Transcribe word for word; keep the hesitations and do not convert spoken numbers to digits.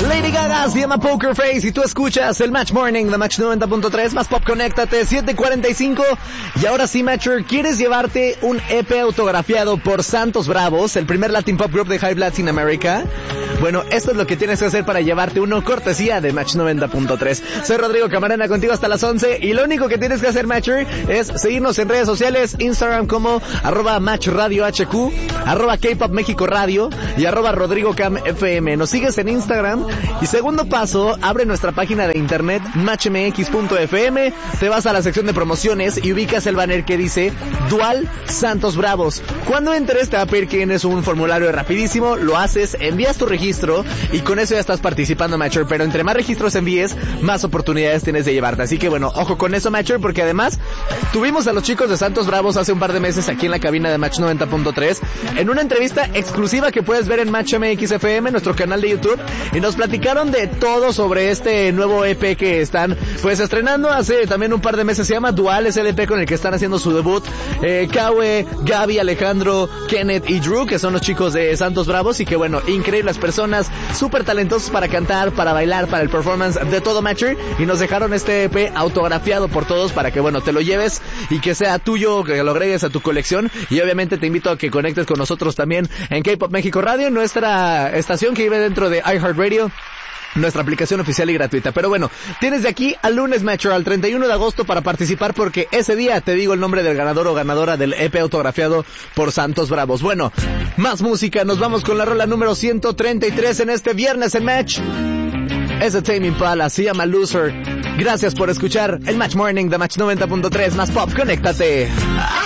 Lady Gaga se llama Poker Face y tú escuchas el Match Morning de Match noventa punto tres, más pop, conéctate, siete cuarenta y cinco. Y ahora sí, Matcher, ¿quieres llevarte un E P autografiado por Santos Bravos, el primer Latin Pop Group de Hype Latin America? Bueno, esto es lo que tienes que hacer para llevarte uno, cortesía de Match noventa punto tres. Soy Rodrigo Camarena, contigo hasta las once, y lo único que tienes que hacer, Matcher, es seguirnos en redes sociales, Instagram como arroba Match Radio H Q, arroba K-Pop México Radio y arroba Rodrigo Cam F M. Nos sigues en Instagram. Y segundo paso, abre nuestra página de internet match m x punto f m, te vas a la sección de promociones y ubicas el banner que dice Dual Santos Bravos. Cuando entres te va a pedir que llenes un formulario rapidísimo, lo haces, envías tu registro y con eso ya estás participando, Matcher. Pero entre más registros envíes, más oportunidades tienes de llevarte. Así que bueno, ojo con eso, Matcher, porque además tuvimos a los chicos de Santos Bravos hace un par de meses aquí en la cabina de Match noventa punto tres en una entrevista exclusiva que puedes ver en Match M X F M, nuestro canal de YouTube, y nos platicaron de todo sobre este nuevo E P que están pues estrenando hace también un par de meses. Se llama Dual, es el E P con el que están haciendo su debut eh, Kawe, Gaby, Alejandro, Kenneth y Drew, que son los chicos de Santos Bravos, y que bueno, increíbles personas, súper talentosos para cantar, para bailar, para el performance, de todo, Matcher, y nos dejaron este E P autografiado por todos para que bueno, te lo lleves y que sea tuyo, que lo agregues a tu colección. Y obviamente te invito a que conectes con nosotros también en K-Pop México Radio, nuestra estación que vive dentro de iHeartRadio, nuestra aplicación oficial y gratuita. Pero bueno, tienes de aquí al lunes, Matcher, al treinta y uno de agosto para participar, porque ese día te digo el nombre del ganador o ganadora del E P autografiado por Santos Bravos. Bueno, más música, nos vamos con la rola número ciento treinta y tres en este viernes en Match. Es de Tame Impala, se llama Loser. Gracias por escuchar el Match Morning de Match noventa punto tres, más pop, conéctate.